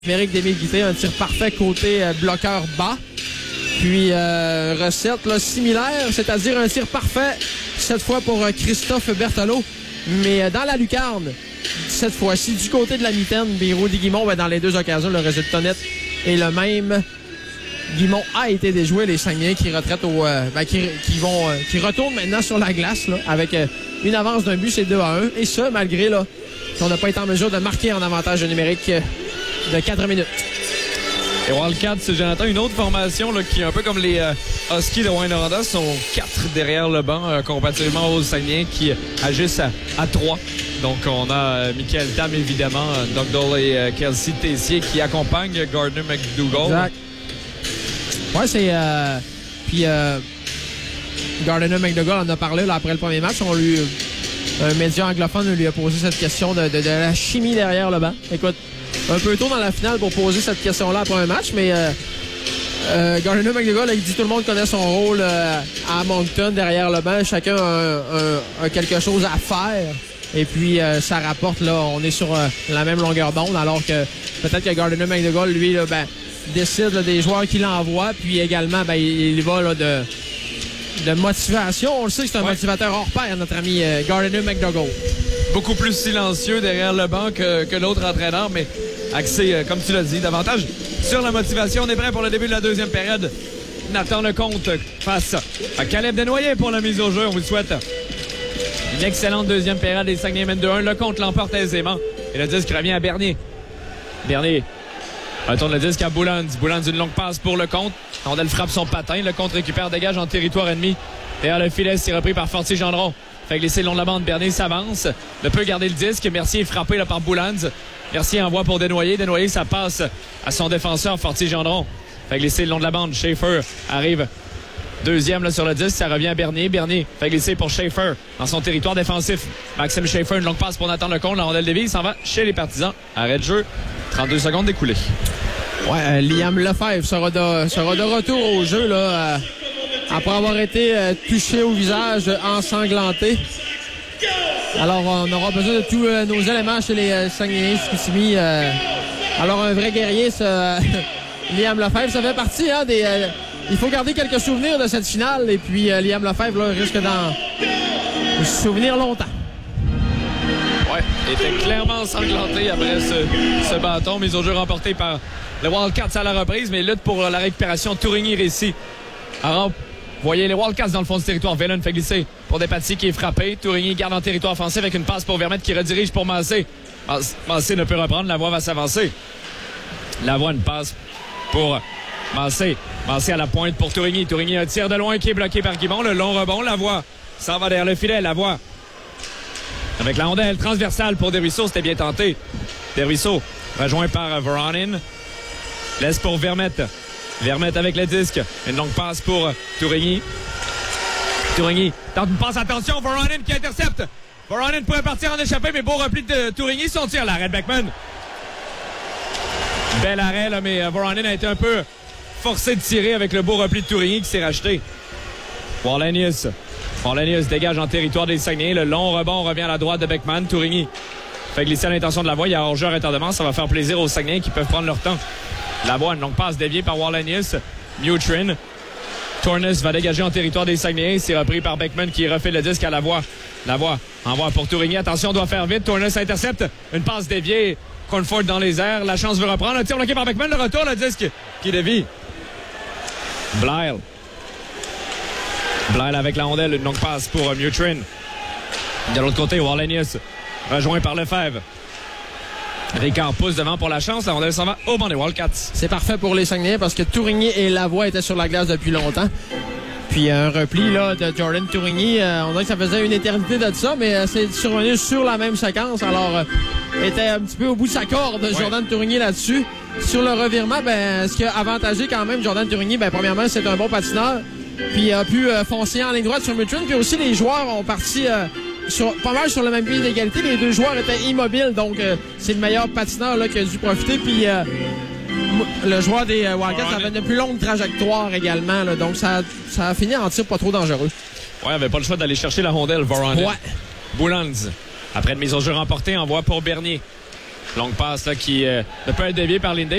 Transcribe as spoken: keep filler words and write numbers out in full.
Méric d'Émile Guité, un tir parfait côté euh, bloqueur bas. Puis euh, recette là, similaire, c'est-à-dire un tir parfait, cette fois pour euh, Christophe Berthelot, mais euh, dans la lucarne, cette fois-ci, du côté de la mitaine. Puis Rudy Guimond, ben, dans les deux occasions, le résultat net est le même. Guimond a été déjoué, les Saguenayens qui retraitent au, euh, ben, qui, qui vont, euh, qui retournent maintenant sur la glace là, avec euh, une avance d'un but, c'est deux à un. Et ça, malgré là, qu'on n'a pas été en mesure de marquer en avantage numérique euh, de quatre minutes. Et Wildcats, Jonathan, une autre formation là, qui est un peu comme les euh, Huskies de Rouyn-Noranda, sont quatre derrière le banc, euh, comparativement aux Saguenayens qui agissent à, à trois. Donc, on a euh, Michael Tam, évidemment, euh, Doug Dole et euh, Kelsey Tessier qui accompagnent Gardner McDougall. Exact. Ouais, c'est... Euh, puis, euh, Gardner McDougall en a parlé là, après le premier match. On lui, un média anglophone lui a posé cette question de, de, de la chimie derrière le banc. Écoute, un peu tôt dans la finale pour poser cette question-là après un match, mais euh, euh, Gardner McDougall a dit tout le monde connaît son rôle euh, à Moncton derrière le banc. Chacun a, un, un, un quelque chose à faire. Et puis, euh, ça rapporte, là, on est sur euh, la même longueur d'onde, alors que peut-être que Gardner McDougall, lui, là, ben, décide là, des joueurs qu'il envoie, puis également, ben, il, il va là, de, de motivation. On le sait que c'est un ouais. motivateur hors pair, notre ami euh, Gardner McDougall. Beaucoup plus silencieux derrière le banc que, que l'autre entraîneur, mais axé, euh, comme tu l'as dit, davantage sur la motivation. On est prêt pour le début de la deuxième période. Nathan Lecomte face à Caleb Desnoyers pour la mise au jeu. On vous le souhaite. Une excellente deuxième période. Les Saguenay mènent deux un. Lecomte l'emporte aisément. Et le disque revient à Bernier. Bernier retourne le disque à Boulans. Boulans, une longue passe pour Lecomte. Rondelle frappe son patin. Lecomte récupère, dégage en territoire ennemi. Derrière le filet, c'est repris par Fortier-Gendron. Fait glisser le long de la bande. Bernier s'avance. Ne peut garder le disque. Mercier est frappé là, par Boulans. Mercier envoie pour Desnoyers. Desnoyers, ça passe à son défenseur, Fortier-Gendron. Fait glisser le long de la bande. Schaefer arrive deuxième là, sur le disque. Ça revient à Bernier. Bernier fait glisser pour Schaefer dans son territoire défensif. Maxime Schaefer, une longue passe pour Nathan Lecomte. La rondelle dévie, il s'en va chez les partisans. Arrêt de jeu. trente-deux secondes découlées. Ouais, euh, Liam Lefebvre sera de, sera de retour au jeu là, euh, après avoir été euh, touché au visage, euh, ensanglanté. Alors, on aura besoin de tous euh, nos éléments chez les euh, Saguenayens Chicoutimi. Euh, alors, un vrai guerrier, ce euh, Liam Lefebvre. Ça fait partie hein, des... Euh, il faut garder quelques souvenirs de cette finale. Et puis, euh, Liam Lefebvre là, risque d'en se souvenir longtemps. Ouais, il était clairement ensanglanté après ce, ce bâton. Mise au jeu remporté par le Wildcats à la reprise, mais lutte pour la récupération. Tourigny-Récy. Alors, voyez les Wildcats dans le fond du territoire. Velen fait glisser pour Despatie qui est frappé. Tourigny garde en territoire offensif avec une passe pour Vermette qui redirige pour Massé. Massé ne peut reprendre. Lavoie va s'avancer. Lavoie, une passe pour Massé. Massé à la pointe pour Tourigny. Tourigny, un tir de loin qui est bloqué par Guimond. Le long rebond. Lavoie s'en va derrière le filet. Lavoie avec la rondelle transversale pour Desruisseaux. C'était bien tenté. Desruisseaux rejoint par Voronin. Laisse pour Vermette. Vermette avec le disque. Une longue passe pour Tourigny. Tourigny tente une passe. Attention, Voronin qui intercepte. Voronin pourrait partir en échappée, mais beau repli de Tourigny. Son tir, l'arrêt de Beckman. Bel arrêt, là, mais Voronin a été un peu forcé de tirer avec le beau repli de Tourigny qui s'est racheté. Wallenius. Wallenius dégage en territoire des Saguenayens. Le long rebond revient à la droite de Beckman. Tourigny fait glisser à l'intention de Lavoie. Il y a hors-jeu à retardement. Ça va faire plaisir aux Saguenayens qui peuvent prendre leur temps. Lavoie, une longue passe déviée par Wallenius. Mutrin. Tornes va dégager en territoire des Saguenayens. C'est repris par Beckman qui refait le disque à Lavoie. Lavoie envoie pour Tourigny. Attention, doit faire vite. Tornes intercepte. Une passe déviée. Cornford dans les airs. La chance veut reprendre. Un tir bloqué par Beckman. Le retour, le disque qui dévie. Blyle. Blyle avec la rondelle. Une longue passe pour Mutrin. De l'autre côté, Wallenius rejoint par Lefebvre. Ricard pousse devant pour la chance. La rondelle s'en va au banc des Wildcats. C'est parfait pour les Saguenayens parce que Tourigny et Lavoie étaient sur la glace depuis longtemps. Puis un repli là, de Jordan Tourigny, euh, on dirait que ça faisait une éternité de ça, mais euh, c'est survenu sur la même séquence. Alors, euh, était un petit peu au bout de sa corde, ouais. Jordan Tourigny là-dessus. Sur le revirement, ben, ce qui a avantagé quand même Jordan Tourigny, ben, premièrement, c'est un bon patineur. Puis il a pu euh, foncer en ligne droite sur Mutrin. Puis aussi, les joueurs ont parti euh, sur, pas mal sur le même pied d'égalité. Les deux joueurs étaient immobiles, donc euh, c'est le meilleur patineur là, qui a dû profiter. Puis euh, le joueur des euh, Wildcats avait une plus longue trajectoire également. Là, donc ça, ça a fini en tir pas trop dangereux. Ouais, il avait pas le choix d'aller chercher la rondelle, Voronin. Ouais. Boulans, après une mise au jeu remportée, envoie pour Bernier. Longue passe là, qui euh, ne peut être déviée par Lindey.